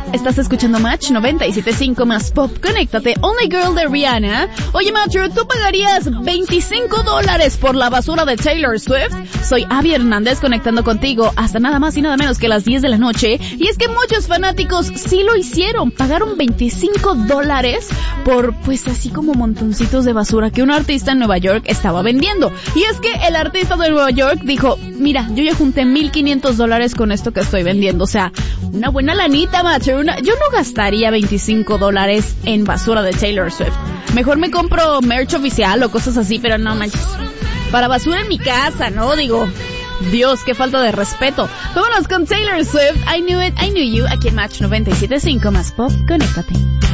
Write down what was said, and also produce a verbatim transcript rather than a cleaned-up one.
Estás escuchando Match noventa y siete punto cinco más Pop. Conéctate. Only Girl de Rihanna. Oye, Macho, ¿tú pagarías veinticinco dólares por la basura de Taylor Swift? Soy Abby Hernández conectando contigo hasta nada más y nada menos que las diez de la noche. Y es que muchos fanáticos sí lo hicieron. Pagaron veinticinco dólares por, pues así como montoncitos de basura que un artista en Nueva York estaba vendiendo. Y es que el artista de Nueva York dijo, mira, yo ya junté mil quinientos dólares con esto que estoy vendiendo. O sea, una buena lanita, Macho. Una... Yo no gastaría veinticinco dólares en basura de Taylor Swift. Mejor me compro merch oficial o cosas así, pero no manches. Para basura en mi casa, ¿no? Digo, Dios, qué falta de respeto. Vámonos con Taylor Swift. I Knew It, I Knew You, aquí en Match noventa y siete punto cinco más Pop. Conéctate.